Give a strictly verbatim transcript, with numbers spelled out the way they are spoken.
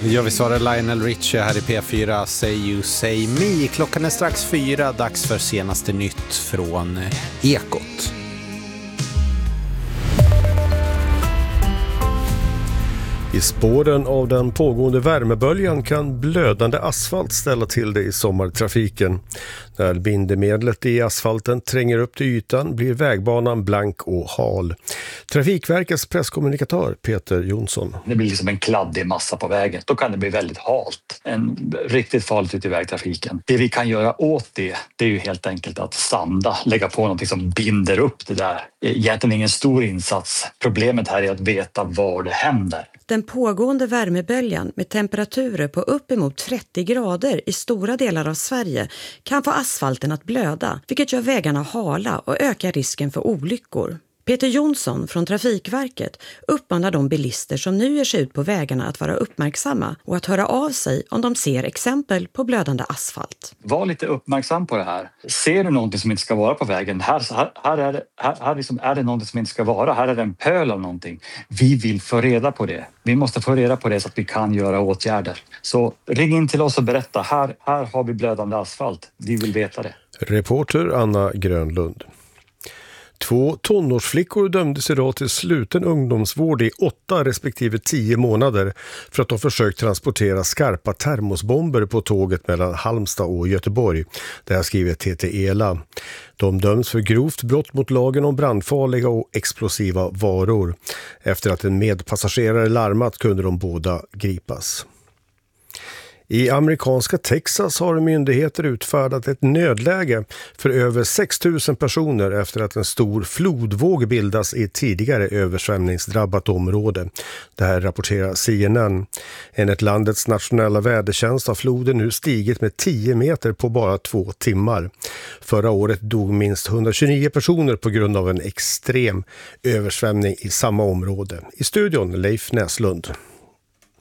Ja, vi svarar Lionel Richie här i P fyra, Say You Say Me. Klockan är strax fyra, dags för senaste nytt från Ekot. I spåren av den pågående värmeböljan kan blödande asfalt ställa till det i sommartrafiken. När bindemedlet i asfalten tränger upp till ytan blir vägbanan blank och hal. Trafikverkets presskommunikatör Peter Jonsson. Det blir liksom en kladdig massa på vägen. Då kan det bli väldigt halt. En riktigt farligt ut i vägtrafiken. Det vi kan göra åt det, det är ju helt enkelt att sanda. Lägga på något som binder upp det där. Egentligen ingen stor insats. Problemet här är att veta var det händer. Den pågående värmeböljan med temperaturer på uppemot trettio grader i stora delar av Sverige kan få asfalten att blöda, vilket gör vägarna hala och ökar risken för olyckor. Peter Jonsson från Trafikverket uppmanar de bilister som nu ger sig ut på vägarna att vara uppmärksamma och att höra av sig om de ser exempel på blödande asfalt. Var lite uppmärksam på det här. Ser du någonting som inte ska vara på vägen? Här, här, här, är, det, här, här liksom är det någonting som inte ska vara. Här är det en pöl av någonting. Vi vill få reda på det. Vi måste få reda på det så att vi kan göra åtgärder. Så ring in till oss och berätta. Här, här har vi blödande asfalt. Vi vill veta det. Reporter Anna Grönlund. Två tonårsflickor dömdes idag till sluten ungdomsvård i åtta respektive tio månader för att de försökt transportera skarpa termosbomber på tåget mellan Halmstad och Göteborg. Det här skriver T T Ela. De döms för grovt brott mot lagen om brandfarliga och explosiva varor. Efter att en medpassagerare larmat kunde de båda gripas. I amerikanska Texas har myndigheter utfärdat ett nödläge för över sex tusen personer efter att en stor flodvåg bildas i ett tidigare översvämningsdrabbat område. Det här rapporterar C N N. Enligt landets nationella vädertjänst har floden nu stigit med tio meter på bara två timmar. Förra året dog minst hundratjugonio personer på grund av en extrem översvämning i samma område. I studion Leif Näslund.